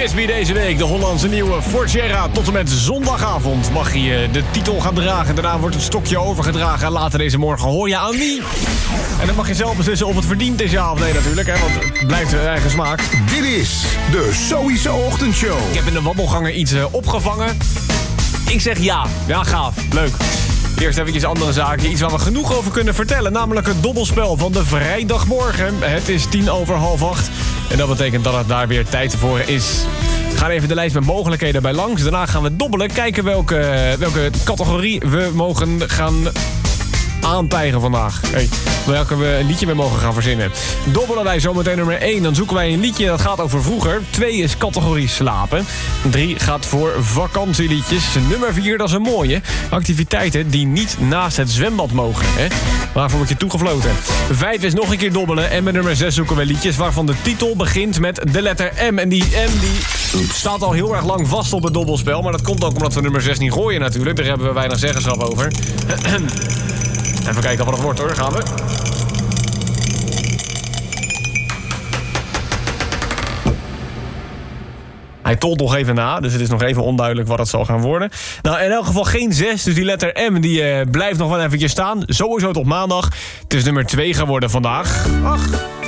Gatsby deze week, de Hollandse nieuwe Forcera. Tot en met zondagavond mag hij de titel gaan dragen. Daarna wordt het stokje overgedragen. En later deze morgen hoor je aan wie. En dan mag je zelf beslissen of het verdient is ja of nee natuurlijk. Hè, want het blijft eigen smaak. Dit is de Sowieso Ochtendshow. Ik heb in de wandelgangen iets opgevangen. Ik zeg ja. Ja, gaaf. Leuk. Eerst eventjes andere zaken. Iets waar we genoeg over kunnen vertellen. Namelijk het dobbelspel van de vrijdagmorgen. Het is 7:50. En dat betekent dat het daar weer tijd voor is. We gaan even de lijst met mogelijkheden bij langs. Daarna gaan we dobbelen. Kijken welke categorie we mogen gaan aantijgen vandaag. Welke we een liedje mee mogen gaan verzinnen. Dobbelen wij zometeen nummer 1. Dan zoeken wij een liedje dat gaat over vroeger. 2 is categorie slapen. 3 gaat voor vakantieliedjes. Nummer 4, dat is een mooie. Activiteiten die niet naast het zwembad mogen. Hè? Waarvoor word je toegefloten. 5 is nog een keer dobbelen. En bij nummer 6 zoeken wij liedjes waarvan de titel begint met de letter M. En die M die staat al heel erg lang vast op het dobbelspel. Maar dat komt ook omdat we nummer 6 niet gooien natuurlijk. Daar hebben we weinig zeggenschap over. Even kijken wat het wordt hoor, gaan we. Hij tolt nog even na, dus het is nog even onduidelijk wat het zal gaan worden. Nou, in elk geval geen 6, dus die letter M die blijft nog wel eventjes staan. Sowieso tot maandag. Het is nummer 2 geworden vandaag. Ach.